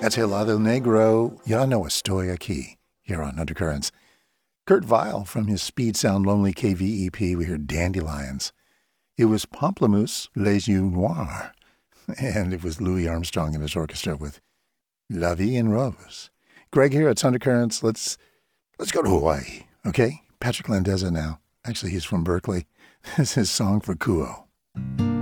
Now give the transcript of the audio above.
That's Helado Negro. Ya no estoy aquí here on Undercurrents. Kurt Vile from his Speed Sound Lonely KV EP. We heard Dandelions. It was Pamplemousse Les Yeux Noirs. And it was Louis Armstrong and his orchestra with La Vie en Rose. Greg here at Undercurrents. Let's go to Hawaii, okay? Patrick Landeza now. Actually, he's from Berkeley. This is his song for Kuo.